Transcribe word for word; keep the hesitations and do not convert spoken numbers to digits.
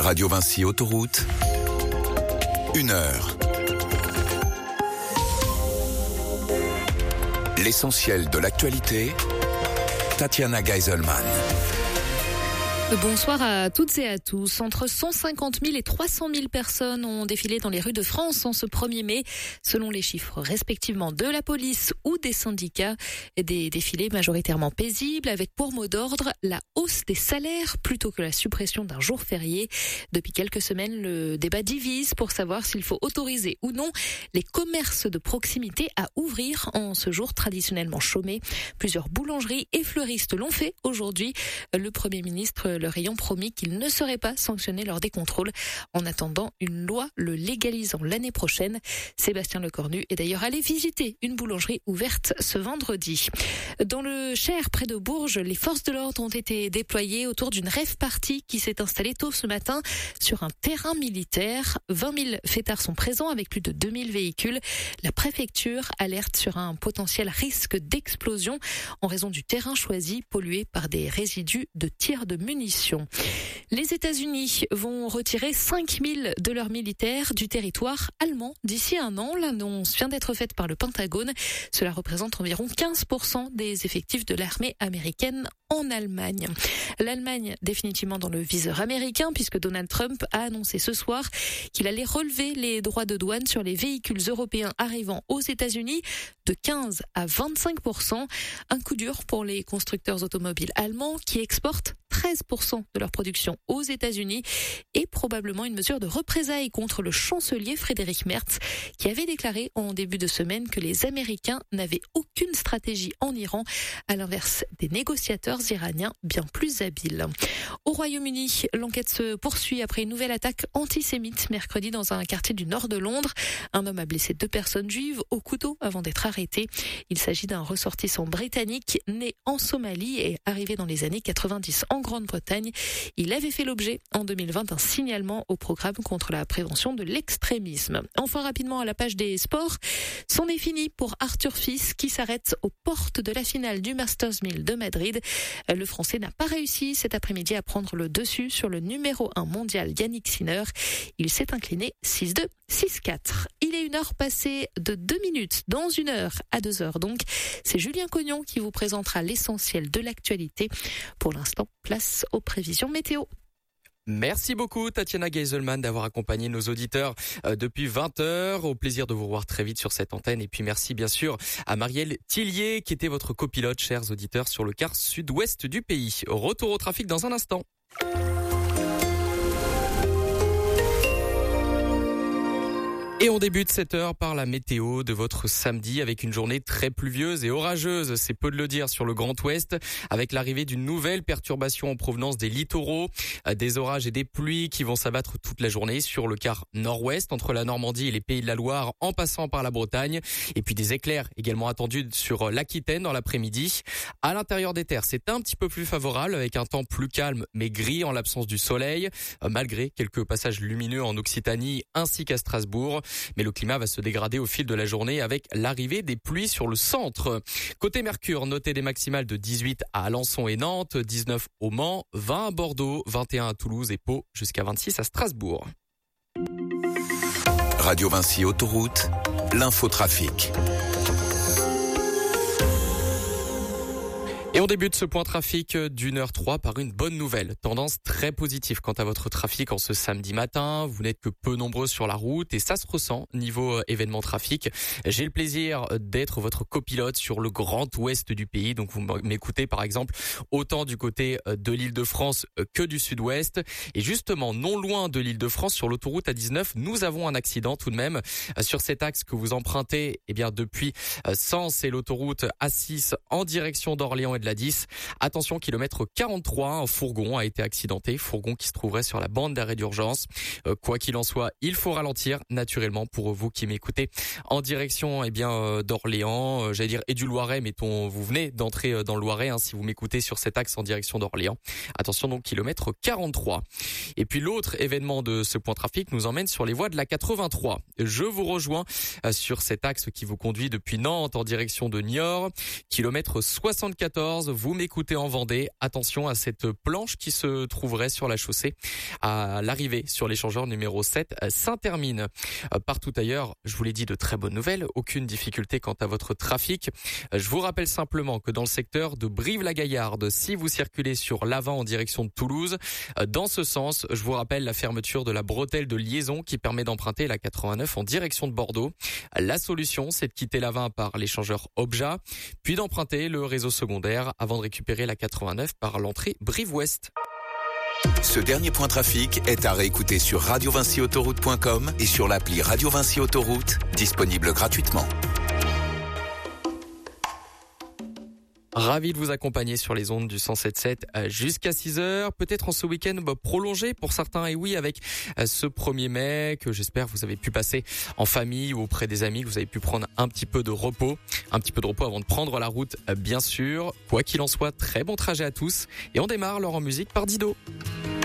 Radio Vinci Autoroute, une heure. L'essentiel de l'actualité, Tatiana Geiselman. Bonsoir à toutes et à tous. Entre cent cinquante mille et trois cent mille personnes ont défilé dans les rues de France en ce premier mai, selon les chiffres respectivement de la police ou des syndicats. Des défilés majoritairement paisibles avec pour mot d'ordre la hausse des salaires plutôt que la suppression d'un jour férié. Depuis quelques semaines, le débat divise pour savoir s'il faut autoriser ou non les commerces de proximité à ouvrir en ce jour traditionnellement chômé. Plusieurs boulangeries et fleuristes l'ont fait aujourd'hui. Le Premier ministre leur ayant promis qu'ils ne seraient pas sanctionnés lors des contrôles en attendant une loi le légalisant l'année prochaine. Sébastien Lecornu est d'ailleurs allé visiter une boulangerie ouverte ce vendredi. Dans le Cher, près de Bourges, les forces de l'ordre ont été déployées autour d'une rave party qui s'est installée tôt ce matin sur un terrain militaire. vingt mille fêtards sont présents avec plus de deux mille véhicules. La préfecture alerte sur un potentiel risque d'explosion en raison du terrain choisi pollué par des résidus de tirs de munitions. Les États-Unis vont retirer cinq mille de leurs militaires du territoire allemand d'ici un an. L'annonce vient d'être faite par le Pentagone. Cela représente environ quinze pour cent des effectifs de l'armée américaine en Allemagne. L'Allemagne définitivement dans le viseur américain puisque Donald Trump a annoncé ce soir qu'il allait relever les droits de douane sur les véhicules européens arrivant aux États-Unis de quinze à vingt-cinq pour cent. Un coup dur pour les constructeurs automobiles allemands qui exportent treize pour cent de leur production aux États-Unis et probablement une mesure de représailles contre le chancelier Frédéric Merz qui avait déclaré en début de semaine que les Américains n'avaient aucune stratégie en Iran à l'inverse des négociateurs iraniens bien plus habiles. Au Royaume-Uni, l'enquête se poursuit après une nouvelle attaque antisémite mercredi dans un quartier du nord de Londres. Un homme a blessé deux personnes juives au couteau avant d'être arrêté. Il s'agit d'un ressortissant britannique né en Somalie et arrivé dans les années quatre-vingt-dix en Grande-Bretagne. Il avait fait l'objet en deux mille vingt d'un signalement au programme contre la prévention de l'extrémisme. Enfin rapidement à la page des sports, c'en est fini pour Arthur Fils qui s'arrête aux portes de la finale du Masters mille de Madrid. Le Français n'a pas réussi cet après-midi à prendre le dessus sur le numéro un mondial Yannick Sinner. Il s'est incliné six deux, six quatre. Il est une heure passée de deux minutes. Dans une heure à deux heures donc, c'est Julien Cognon qui vous présentera l'essentiel de l'actualité. Pour l'instant, place aux prévisions météo. Merci beaucoup Tatiana Geiselman d'avoir accompagné nos auditeurs euh, depuis vingt heures. Au plaisir de vous revoir très vite sur cette antenne. Et puis merci bien sûr à Marielle Tillier qui était votre copilote, chers auditeurs, sur le quart sud-ouest du pays. Retour au trafic dans un instant. Et on débute cette heure par la météo de votre samedi avec une journée très pluvieuse et orageuse, c'est peu de le dire, sur le Grand Ouest, avec l'arrivée d'une nouvelle perturbation en provenance des littoraux, des orages et des pluies qui vont s'abattre toute la journée sur le quart nord-ouest, entre la Normandie et les Pays de la Loire, en passant par la Bretagne, et puis des éclairs également attendus sur l'Aquitaine dans l'après-midi. À l'intérieur des terres, c'est un petit peu plus favorable, avec un temps plus calme mais gris en l'absence du soleil, malgré quelques passages lumineux en Occitanie ainsi qu'à Strasbourg. Mais le climat va se dégrader au fil de la journée avec l'arrivée des pluies sur le centre. Côté Mercure, notez des maximales de dix-huit à Alençon et Nantes, dix-neuf au Mans, vingt à Bordeaux, vingt et un à Toulouse et Pau, jusqu'à vingt-six à Strasbourg. Radio Vinci Autoroute, l'infotrafic. Et on débute ce point trafic d'une heure trois par une bonne nouvelle. Tendance très positive quant à votre trafic en ce samedi matin. Vous n'êtes que peu nombreux sur la route et ça se ressent niveau événement trafic. J'ai le plaisir d'être votre copilote sur le grand ouest du pays. Donc vous m'écoutez par exemple autant du côté de l'Île-de-France que du sud-ouest. Et justement, non loin de l'Île-de-France, sur l'autoroute A dix-neuf, nous avons un accident tout de même sur cet axe que vous empruntez, eh bien depuis Sens et l'autoroute A six en direction d'Orléans et de la dix. Attention, kilomètre quarante-trois, un fourgon a été accidenté, fourgon qui se trouverait sur la bande d'arrêt d'urgence. Euh, quoi qu'il en soit, il faut ralentir naturellement pour vous qui m'écoutez en direction eh bien euh, d'Orléans, euh, j'allais dire et du Loiret, mettons, vous venez d'entrer euh, dans le Loiret hein, si vous m'écoutez sur cet axe en direction d'Orléans. Attention donc, kilomètre quarante-trois. Et puis l'autre événement de ce point trafic nous emmène sur les voies de la quatre-vingt-trois. Je vous rejoins euh, sur cet axe qui vous conduit depuis Nantes en direction de Niort, kilomètre soixante-quatorze. quatorze, vous m'écoutez en Vendée. Attention à cette planche qui se trouverait sur la chaussée à l'arrivée sur l'échangeur numéro sept Saint-Hermine. Partout ailleurs, je vous l'ai dit, de très bonnes nouvelles. Aucune difficulté quant à votre trafic. Je vous rappelle simplement que dans le secteur de Brive-la-Gaillarde, si vous circulez sur l'avant en direction de Toulouse, dans ce sens, je vous rappelle la fermeture de la bretelle de liaison qui permet d'emprunter la quatre-vingt-neuf en direction de Bordeaux. La solution, c'est de quitter l'Avin par l'échangeur Obja, puis d'emprunter le réseau secondaire avant de récupérer la quatre-vingt-neuf par l'entrée Brive-Ouest. Ce dernier point trafic est à réécouter sur radio vinci autoroute point com et sur l'appli Radio Vinci Autoroute, disponible gratuitement. Ravi de vous accompagner sur les ondes du cent sept sept jusqu'à six heures. Peut-être en ce week-end bah, prolongé pour certains, et oui, avec ce premier mai que j'espère vous avez pu passer en famille ou auprès des amis, que vous avez pu prendre un petit peu de repos, un petit peu de repos avant de prendre la route, bien sûr. Quoi qu'il en soit, très bon trajet à tous. Et on démarre alors en musique par Dido.